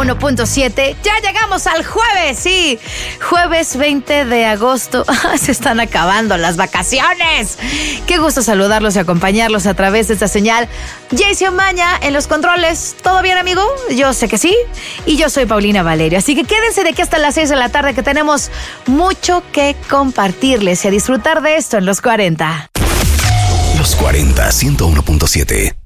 101.7. Ya llegamos al jueves, sí. Jueves 20 de agosto. Se están acabando las vacaciones. Qué gusto saludarlos y acompañarlos a través de esta señal. Jaycee Omaña en los controles. ¿Todo bien, amigo? Yo sé que sí. Y yo soy Paulina Valerio. Así que quédense de aquí hasta las 6 de la tarde, que tenemos mucho que compartirles y a disfrutar de esto en Los 40. Los 40, 101.7.